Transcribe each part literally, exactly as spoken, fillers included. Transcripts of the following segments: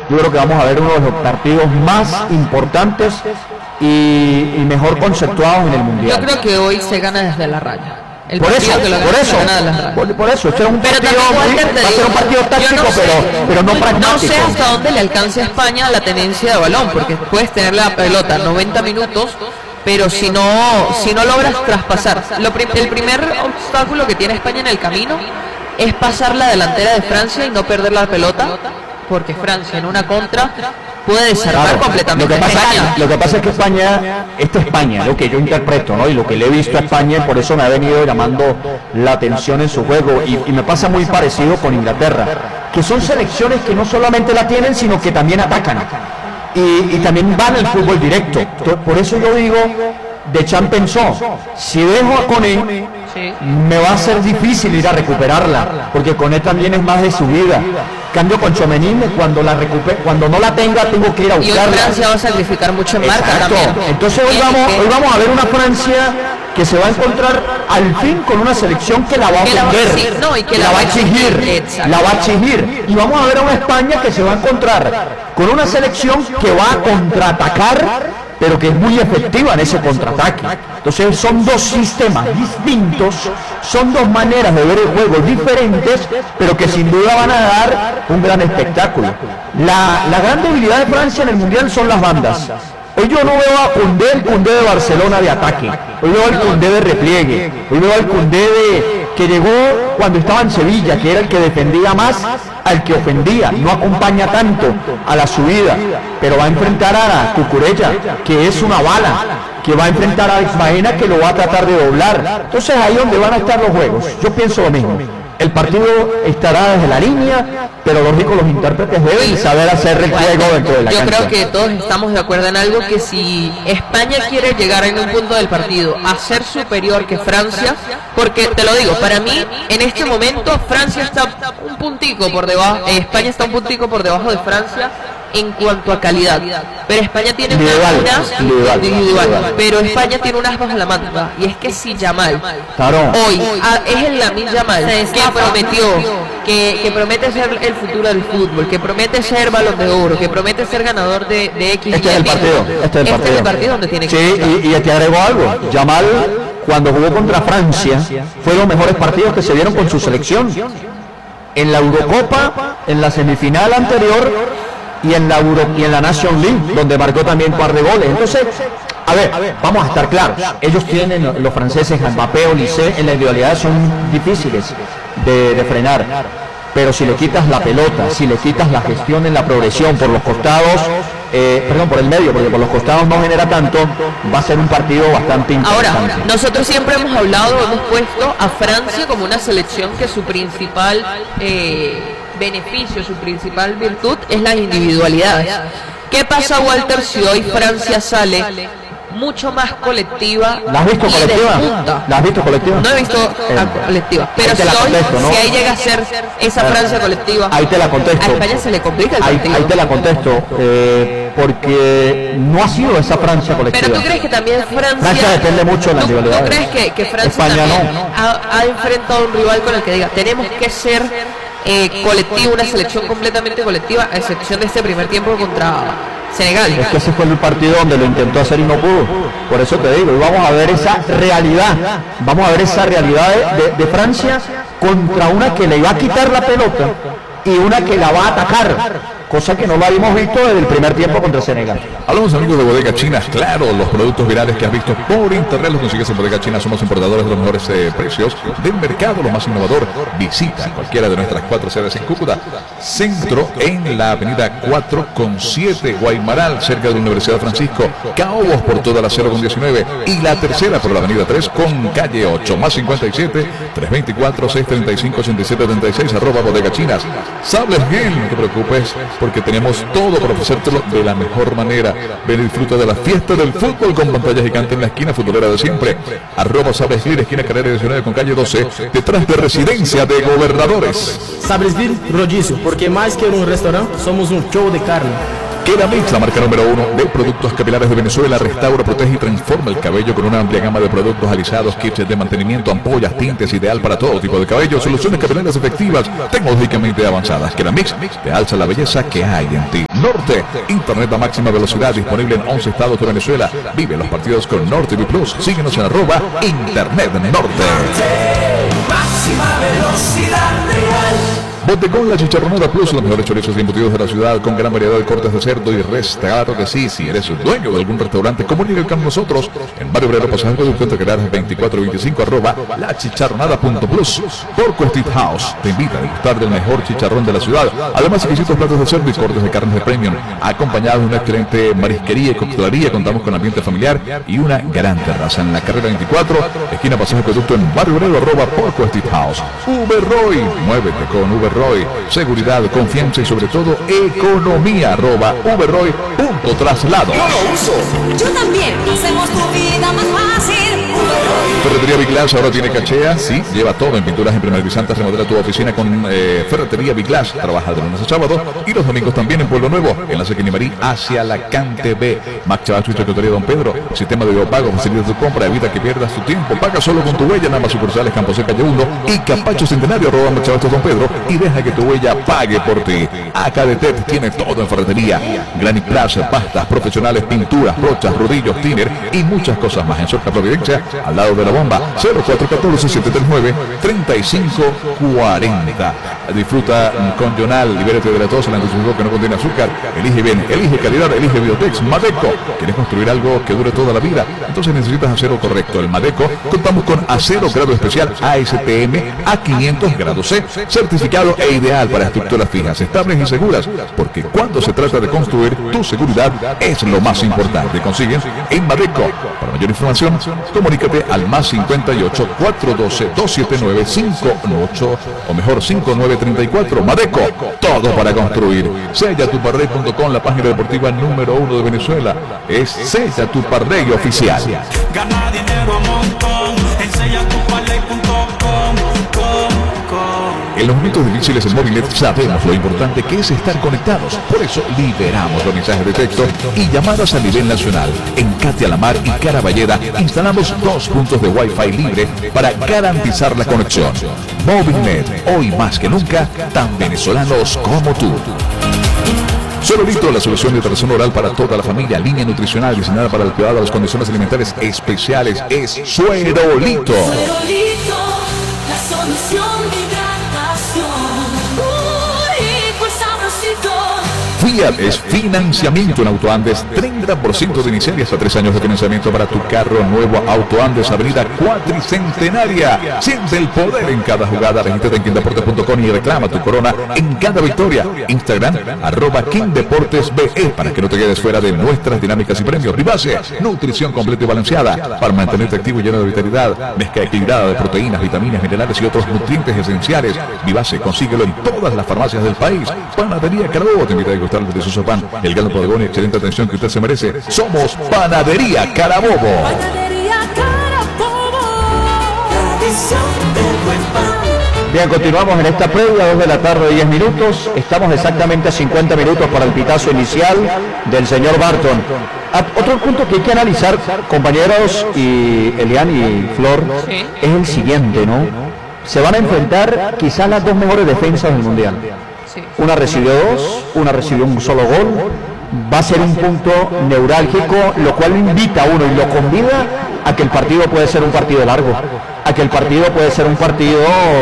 yo creo que vamos a ver uno de los partidos más importantes y, y mejor conceptuados en el Mundial. Yo creo que hoy se gana desde la raya. El por eso, que lo por eso, por, por eso, este es un pero partido, muy, va a ser un partido táctico, no sé, pero, pero no pragmático. No sé hasta dónde le alcance a España la tenencia de balón, porque puedes tener la pelota noventa minutos, pero si no, si no logras traspasar. Lo prim el primer obstáculo que tiene España en el camino es pasar la delantera de Francia y no perder la pelota, porque Francia en una contra puede desarmar claro, completamente lo que, pasa, España. lo que pasa es que España, esta España, lo que yo interpreto, ¿no? Y lo que le he visto a España, por eso me ha venido llamando la atención en su juego, y, y me pasa muy parecido con Inglaterra, que son selecciones que no solamente la tienen, sino que también atacan, y, y también van al fútbol directo. Por eso yo digo, Deschamps pensó, si dejo a Koné, sí. me va a ser difícil ir a recuperarla, porque Koné también es más de subida. Cambio con Tchouaméni, cuando la recupere, cuando no la tenga, tengo que ir a buscarla. Y Francia va a sacrificar mucho en marca también. Entonces hoy vamos, hoy vamos a ver una Francia que se va a encontrar al fin con una selección que la va a ofender, sí, no, y que la, la va a exigir, la va a exigir. Y vamos a ver a una España que se va a encontrar con una selección que va a contraatacar, pero que es muy efectiva en ese contraataque. Entonces son dos sistemas distintos, son dos maneras de ver el juego diferentes, pero que sin duda van a dar un gran espectáculo. La, la gran debilidad de Francia en el Mundial son las bandas. Hoy yo no veo a Koundé, el Koundé de Barcelona de ataque, hoy veo al Koundé de repliegue, hoy veo al Koundé de, que llegó cuando estaba en Sevilla, que era el que defendía más al que ofendía, no acompaña tanto a la subida, pero va a enfrentar a Cucurella, que es una bala, que va a enfrentar a Ismaena, que lo va a tratar de doblar. Entonces ahí es donde van a estar los juegos. Yo pienso lo mismo. El partido estará desde la línea, pero lógico, los intérpretes deben saber hacer el juego dentro de la Yo cancha. creo que todos estamos de acuerdo en algo, que si España quiere llegar en un punto del partido a ser superior que Francia, porque te lo digo, para mí en este momento Francia está un puntico por debajo, eh, España está un puntico por debajo de Francia en cuanto a calidad, pero España tiene individual, unas individual, individual, individual, pero España tiene unas bajo la manga, y es que si Yamal claro. hoy a, es el Lamine Yamal que prometió, que, que promete ser el futuro del fútbol, que promete ser Balón de Oro, que promete ser ganador de, de X. Este es el partido, este es el este partido. es el partido donde tiene que sí, estar. y, y te agrego algo, Yamal cuando jugó contra Francia fue los mejores partidos que se dieron con su selección. En la Eurocopa, en la semifinal anterior, y en la Euro, y en la Nation League, donde marcó también un par de goles. Entonces, a ver, vamos a estar claros, ellos tienen, los franceses, Mbappé, Olise, en la individualidad son difíciles de, de frenar, pero si le quitas la pelota, si le quitas la gestión en la progresión por los costados, eh, perdón, por el medio, porque por los costados no genera tanto, va a ser un partido bastante interesante. Ahora, nosotros siempre hemos hablado, hemos puesto a Francia como una selección que su principal eh, beneficio, su principal virtud es las individualidades. ¿Qué pasa, Walter, si hoy Francia sale mucho más colectiva? ¿La has visto colectiva? ¿La has visto colectiva? No he visto eh, colectiva, pero si, contesto, ¿no? si ahí llega a ser esa Francia colectiva, ahí te la contesto. A España se le complica el ahí, partido. ahí te la contesto, eh, porque no ha sido esa Francia colectiva. Pero tú crees que también Francia... Francia depende mucho de la individualidad. ¿Tú crees que, que Francia España también no. ha, ha enfrentado a un rival con el que diga, tenemos que ser eh, colectivo, una selección completamente colectiva, a excepción de este primer tiempo contra Senegal? Es que ese fue el partido donde lo intentó hacer y no pudo. Por eso te digo, y vamos a ver esa realidad, vamos a ver esa realidad de, de, de Francia contra una que le va a quitar la pelota y una que la va a atacar, cosa que no lo habíamos visto desde el primer tiempo contra Senegal. Hablamos, amigos, de Bodega China. Claro, los productos virales que has visto por internet los consigues en Bodega China. Somos importadores de los mejores eh, precios del mercado, lo más innovador. Visita cualquiera de nuestras cuatro sedes en Cúcuta. Centro en la avenida cuatro con siete, Guaymaral, cerca de la Universidad Francisco. Caobos por toda la cero con diecinueve. Y la tercera por la avenida tres con calle ocho. Más cincuenta y siete, trescientos veinticuatro, seiscientos treinta y cinco, ochenta y siete setenta y seis, arroba Bodega Chinas. Sables Gel, no te preocupes, porque tenemos todo para ofrecértelo de la mejor manera. Ven y disfruta de la fiesta del fútbol con pantalla gigante en la esquina futbolera de siempre. Arroba Sablesville, esquina Carrera diecinueve con calle doce, detrás de Residencia de Gobernadores. Sablesville Rodízio, porque más que un restaurante, somos un show de carne. Keramix, la marca número uno de productos capilares de Venezuela, restaura, protege y transforma el cabello con una amplia gama de productos alisados, kits de mantenimiento, ampollas, tintes, ideal para todo tipo de cabello, soluciones capilares efectivas, tecnológicamente avanzadas. Keramix te alza la belleza que hay en ti. Norte, internet a máxima velocidad, disponible en once estados de Venezuela. Vive los partidos con Norte V Plus. Síguenos en arroba Internet Norte. Máxima velocidad real. Bodegón La Chicharronera Plus, los mejores chorizos y embutidos de la ciudad con gran variedad de cortes de cerdo y res. Claro que sí, si eres el dueño de algún restaurante, comunícate con nosotros en Barrio Obrero, Pasaje Producto, entre Carreras veinticuatro y veinticinco, arroba la chicharronada punto plus. Porco Street House te invita a disfrutar del mejor chicharrón de la ciudad. Además, exquisitos platos de cerdo y cortes de carnes de premium, acompañados de una excelente marisquería y coctelería. Contamos con ambiente familiar y una gran terraza en la carrera veinticuatro, esquina Pasaje Producto en Barrio Obrero, arroba Porco Street House. Uberroy, muévete con Uberroy. Seguridad, confianza y sobre todo economía. Arroba Uberroy punto traslado. Yo lo uso. Yo también. Hacemos tu vida más fácil. Ferretería Biglass ahora tiene cachea, sí, lleva todo en pinturas impermeabilizantes. Remodela tu oficina con eh, Ferretería Biglass. Trabaja de lunes a sábado y los domingos también en Pueblo Nuevo, en la Sequini Marí hacia la Cante B. Mac Chavacho y Secretaría Don Pedro. Sistema de pago, facilita tu compra, evita que pierdas tu tiempo. Paga solo con tu huella. Nada más sucursales Campo Seca calle uno y Capacho Centenario. Arroba Mac Chavacho Don Pedro y deja que tu huella pague por ti. A K D T tiene todo en ferretería. Granit Plaza, pastas profesionales, pinturas, brochas, rodillos, tiner y muchas cosas más. En Sorca Providencia, al lado de la bomba. Cero cuatro uno cuatro, siete tres nueve, tres cinco cuatro cero. Disfruta con Yonal, libérate de la tos, el antibiótico que no contiene azúcar. Elige bien, elige calidad, elige Biotex. Madeco, ¿quieres construir algo que dure toda la vida? Entonces necesitas acero correcto. El Madeco, contamos con acero grado especial A S T M a quinientos grados C, certificado e ideal para estructuras fijas, estables y seguras, porque cuando se trata de construir, tu seguridad es lo más importante. Consiguen en Madeco. Para mayor información, comunícate al más cincuenta y ocho, cuatrocientos doce, doscientos setenta y nueve, cincuenta y ocho o mejor cincuenta y nueve treinta y cuatro. Madeco, todo para construir. Sella Tu Parrey punto com, la página deportiva número uno de Venezuela. Es Sella Tu Parrey oficial. Gana dinero a montón en sella tu parrey punto com. En los momentos difíciles en Movinet sabemos lo importante que es estar conectados. Por eso liberamos los mensajes de texto y llamadas a nivel nacional. En Catia La Mar y Caraballeda instalamos dos puntos de Wi-Fi libre para garantizar la conexión. Movinet, hoy más que nunca, tan venezolanos como tú. Suerolito, la solución de hidratación oral para toda la familia, línea nutricional diseñada para el cuidado de las condiciones alimentarias especiales, es Suerolito. Suerolito, la solución de hidratación. Uy, pues sabrosito. Fiat es financiamiento en Autoandes, treinta por ciento de inicial y hasta tres años de financiamiento para tu carro nuevo. Autoandes, avenida Cuatricentenaria. Siente el poder en cada jugada. Regístrate en king deportes punto com y reclama tu corona en cada victoria. Instagram, arroba king deportes be para que no te quedes fuera de nuestras dinámicas y premios. Vivace, nutrición completa y balanceada para mantenerte activo y lleno de vitalidad. Mezcla equilibrada de proteínas, vitaminas, minerales y otros nutrientes esenciales. Vivace, consíguelo en todas las farmacias del país. Panadería Carabobo te invita a degustar el delicioso pan, el gallo bodegón y excelente atención que usted se merece. Somos Panadería Carabobo. Panadería Carabobo. Tradición del buen pan. Bien, continuamos en esta previa, dos de la tarde, diez minutos. Estamos exactamente a cincuenta minutos para el pitazo inicial del señor Barton. A- otro punto que hay que analizar, compañeros y Elian y Flor, Sí. es el siguiente, ¿no? Se van a enfrentar quizás las dos mejores defensas del Mundial. Sí. Una recibió dos, una recibió un solo gol. Va a ser un punto neurálgico, lo cual invita a uno y lo convida a que el partido puede ser un partido largo, a que el partido puede ser un partido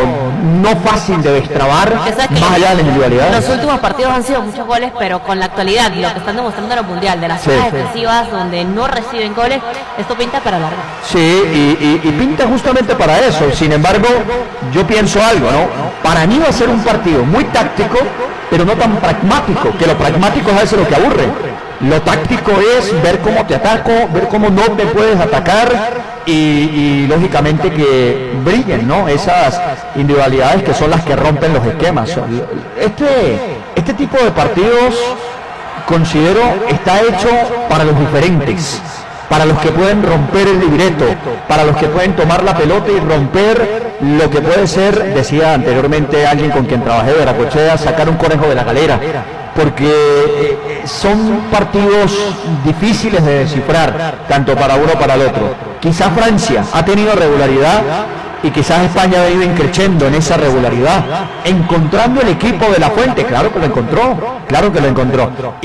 no fácil de destrabar, Porque sabes que más allá de las los individualidades. últimos partidos han sido muchos goles, pero con la actualidad, lo que están demostrando en el Mundial, de las Sí, zonas sí. defensivas donde no reciben goles, esto pinta para largo. Sí, y, y- y pinta justamente para eso. Sin embargo, yo pienso algo, ¿no? Para mí va a ser un partido muy táctico, pero no tan pragmático, que lo pragmático es a veces lo que aburre. Lo táctico es ver cómo te ataco, ver cómo no te puedes atacar y, y, lógicamente que brillen, ¿no? Esas individualidades que son las que rompen los esquemas. Este, este tipo de partidos considero está hecho para los diferentes, para los que pueden romper el libreto, para los que pueden tomar la pelota y romper lo que puede ser, decía anteriormente alguien con quien trabajé de Veracochea, sacar un conejo de la galera, porque eh, son partidos difíciles de descifrar, tanto para uno como para el otro. Quizás Francia ha tenido regularidad y quizás España ha ido increciendo en esa regularidad, encontrando el equipo de la Fuente, claro que lo encontró, claro que lo encontró.